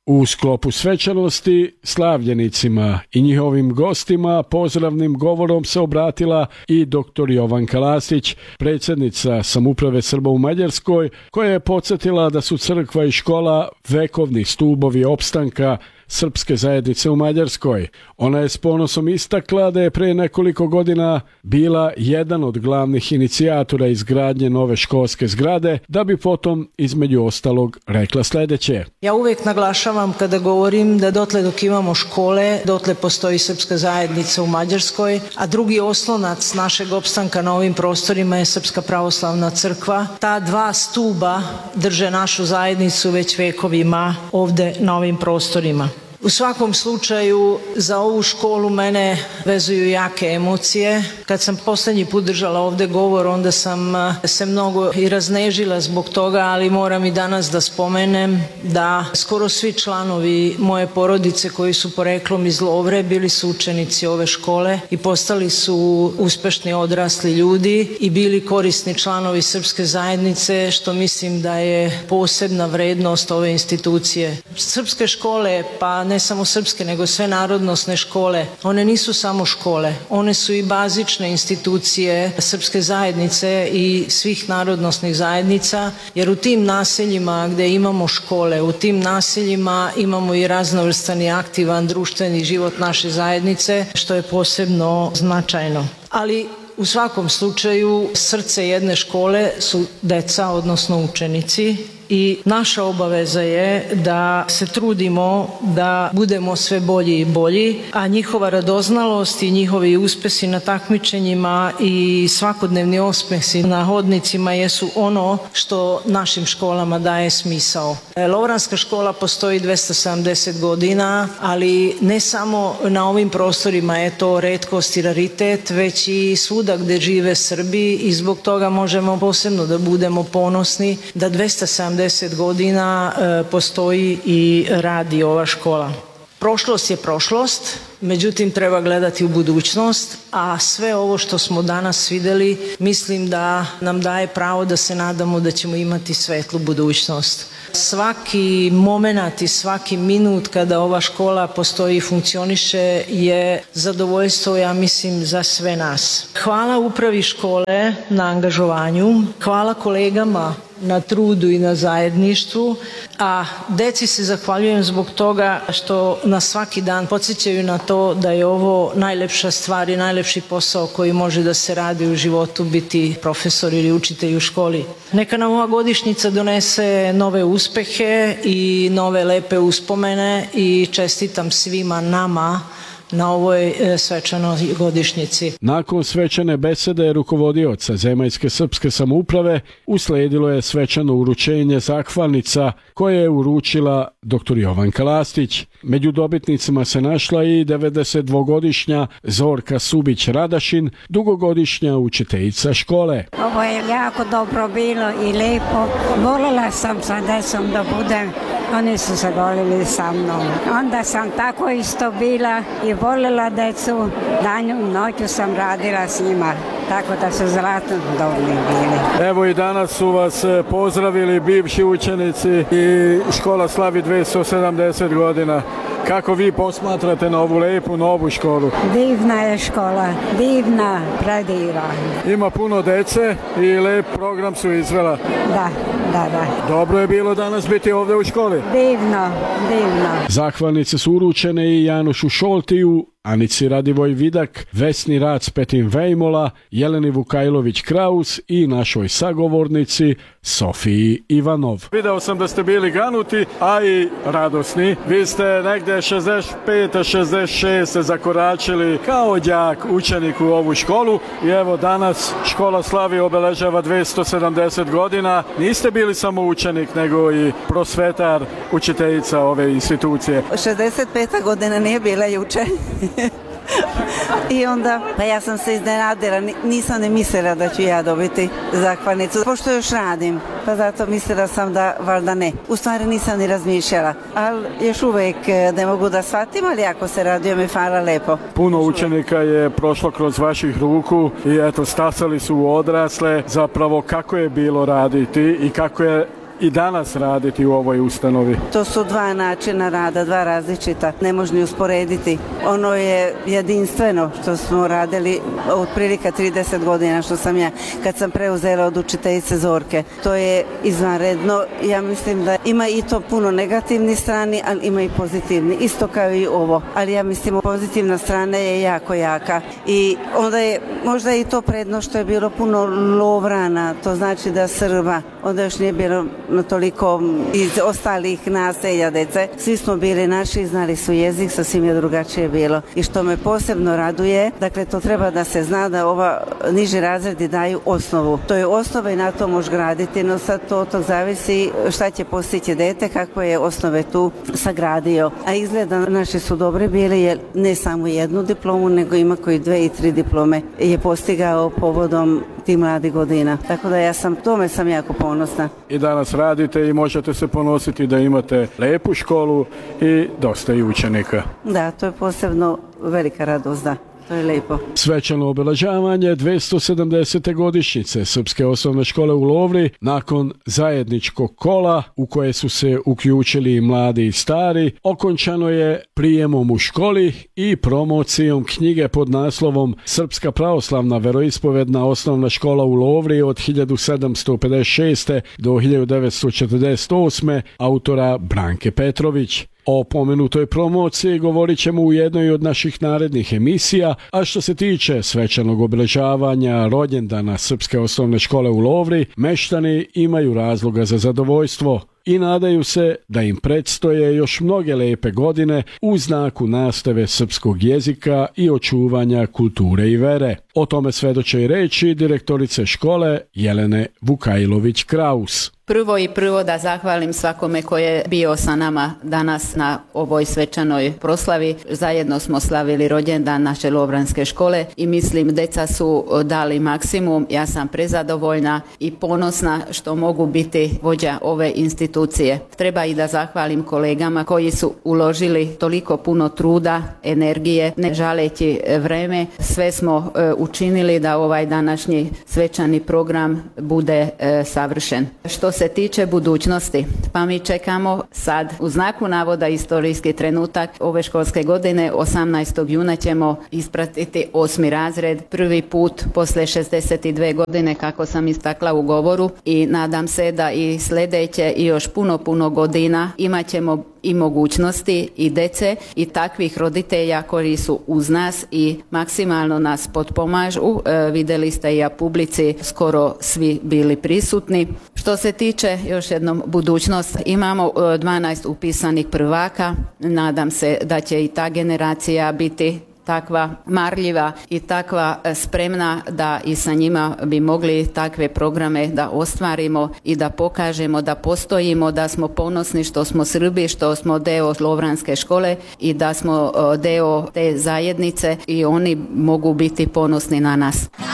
U sklopu svečanosti slavljenicima i njihovim gostima pozdravnim govorom se obratila i dr. Jovanka Lastić, predsjednica Samouprave Srba u Mađarskoj, koja je podsjetila da su crkva i škola vekovni stubovi opstanka srpske zajednice u Mađarskoj. Ona je s ponosom istakla da je pre nekoliko godina bila jedan od glavnih inicijatora izgradnje nove školske zgrade, da bi potom između ostalog rekla sljedeće. Ja uvijek naglašavam kada govorim da dotle dok imamo škole, dotle postoji srpska zajednica u Mađarskoj, a drugi oslonac našeg opstanka na ovim prostorima je Srpska pravoslavna crkva. Ta dva stuba drže našu zajednicu već vekovima ovde na ovim prostorima. U svakom slučaju za ovu školu mene vezuju jake emocije. Kad sam posljednji put držala ovdje govor, onda sam se mnogo i raznežila zbog toga, ali moram i danas da spomenem da skoro svi članovi moje porodice koji su poreklom iz Lovre bili su učenici ove škole i postali su uspešni odrasli ljudi i bili korisni članovi srpske zajednice, što mislim da je posebna vrednost ove institucije. Srpske škole, pa ne samo srpske, nego sve narodnosne škole, one nisu samo škole, one su i bazične institucije srpske zajednice i svih narodnosnih zajednica, jer u tim naseljima gde imamo škole, u tim naseljima imamo i raznovrstan i aktivan društveni život naše zajednice, što je posebno značajno. Ali u svakom slučaju srce jedne škole su deca, odnosno učenici, i naša obaveza je da se trudimo da budemo sve bolji i bolji, a njihova radoznalost i njihovi uspesi na takmičenjima i svakodnevni osmesi na hodnicima jesu ono što našim školama daje smisao. Lovranska škola postoji 270 godina, ali ne samo na ovim prostorima je to retkost i raritet, već i svuda gde žive Srbi, i zbog toga možemo posebno da budemo ponosni da 270 godina postoji i radi ova škola. Prošlost je prošlost, međutim treba gledati u budućnost, a sve ovo što smo danas videli mislim da nam daje pravo da se nadamo da ćemo imati svetlu budućnost. Svaki moment i svaki minut kada ova škola postoji i funkcioniše je zadovoljstvo, ja mislim, za sve nas. Hvala upravi škole na angažovanju, hvala kolegama na trudu i na zajedništvu, a deci se zahvaljujem zbog toga što nas svaki dan podsjećaju na to da je ovo najlepša stvar i najlepši posao koji može da se radi u životu, biti profesor ili učitelj u školi. Neka nam ova godišnjica donese nove uspehe i nove lepe uspomene i čestitam svima nama na ovoj svečanoj godišnjici. Nakon svečane besede rukovodioca Zemaljske srpske samouprave usledilo je svečano uručenje zahvalnica koje je uručila dr. Jovanka Lastić. Među dobitnicima se našla i 92-godišnja Zorka Subić-Radašin, dugogodišnja učiteljica škole. Ovo je jako dobro bilo i lepo. Voljela sam sa decom da budem, oni su se volili sa mnom. Onda sam tako isto bila i voljela decu, danju noću sam radila s njima, tako da su zlatno dobri bili. Evo i danas su vas pozdravili bivši učenici i škola slavi 270 godina. Kako vi posmatrate na ovu lepu novu školu? Divna je škola, divna, prediva. Ima puno dece i lep program su izvela. Da. Dobro je bilo danas biti ovdje u školi? Divno. Zahvalnice su uručene i Janošu Šoltiju, Anici Radivoj Vidak, Vesni Rac Petin Vejmola, Jeleni Vukajlović-Kraus i našoj sagovornici Sofiji Ivanov. Video sam da ste bili ganuti, a i radosni. Vi ste negde 65-66 zakoračili kao đak učenik u ovu školu i evo danas škola slavi obeležava 270 godina. Niste bili samo učenik, nego i prosvetar, učiteljica ove institucije. 65. godina nije bila juče. I onda, pa ja sam se iznenadila, nisam ne mislila da ću ja dobiti zahvalnicu, pošto još radim, pa zato mislila sam da valjda ne. U stvari nisam ni razmišljala, ali još uvek ne mogu da shvatim, ali ako se radujem i hvala lepo. Puno učenika je prošlo kroz vaših ruku i eto, stasali su u odrasle, zapravo kako je bilo raditi i kako je i danas raditi u ovoj ustanovi? To su dva načina rada, dva različita, ne može ni usporediti. Ono je jedinstveno što smo radili otprilike 30 godina što sam ja, kad sam preuzela od učiteljice Zorke. To je izvanredno, ja mislim da ima i to puno negativnih strani, ali ima i pozitivni, isto kao i ovo. Ali ja mislim pozitivna strana je jako jaka i onda je možda i to prednost što je bilo puno Lovrana, to znači da Srba, onda još nije bilo na toliko iz ostalih naselja dece. Svi smo bili naši, znali su jezik, sasvim je drugačije bilo. I što me posebno raduje, dakle to treba da se zna da ova niži razredi daju osnovu. To je osnova i na to može graditi, no sad to od tog zavisi šta će postići dete, kako je osnove tu sagradio. A izgleda naši su dobri bili jer ne samo jednu diplomu, nego ima koji 2 i 3 diplome je postigao povodom tih mladih godina. Tako da tome sam jako ponosna. I danas radite i možete se ponositi da imate lepu školu i dosta i učenika. Da, to je posebno velika radost, da. To je lijepo. Svečano obeležavanje 270. godišnjice Srpske osnovne škole u Lovri nakon zajedničkog kola u koje su se uključili mladi i stari okončano je prijemom u školi i promocijom knjige pod naslovom Srpska pravoslavna veroispovedna osnovna škola u Lovri od 1756. do 1948. autora Branke Petrović. O pomenutoj promociji govorit ćemo u jednoj od naših narednih emisija, a što se tiče svečanog obeležavanja rođendana Srpske osnovne škole u Lovri, meštani imaju razloga za zadovoljstvo i nadaju se da im predstoje još mnoge lepe godine u znaku nastave srpskog jezika i očuvanja kulture i vere. O tome svedoče i reči direktorice škole Jelene Vukajlović-Kraus. Prvo da zahvalim svakome ko je bio sa nama danas na ovoj svečanoj proslavi. Zajedno smo slavili rođendan naše Lovranske škole i mislim deca su dali maksimum. Ja sam prezadovoljna i ponosna što mogu biti vođa ove institucije. Treba i da zahvalim kolegama koji su uložili toliko puno truda, energije, ne žaleći vreme. Sve smo učinili da ovaj današnji svečani program bude savršen. Što se tiče budućnosti, pa mi čekamo sad u znaku navoda istorijski trenutak ove školske godine. 18. juna ćemo ispratiti 8. razred prvi put posle 62 godine kako sam istakla u govoru i nadam se da i sljedeće i još puno godina imat ćemo i mogućnosti i dece i takvih roditelja koji su uz nas i maksimalno nas potpomažu. Vidjeli ste i u publici skoro svi bili prisutni. Što se tiče još jednom budućnost, imamo 12 upisanih prvaka. Nadam se da će i ta generacija biti takva marljiva i takva spremna da i sa njima bi mogli takve programe da ostvarimo i da pokažemo da postojimo, da smo ponosni što smo Srbi, što smo deo Lovranske škole i da smo deo te zajednice i oni mogu biti ponosni na nas.